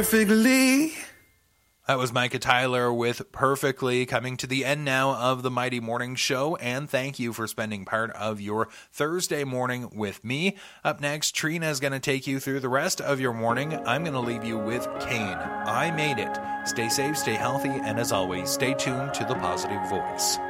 Perfectly. That was Micah Tyler with Perfectly, coming to the end now of the Mighty Morning Show, and thank you for spending part of your Thursday morning with me. Up next, Trina is going to take you through the rest of your morning. I'm going to leave you with Kane. I Made It. Stay safe, stay healthy, and as always, stay tuned to the Positive Voice.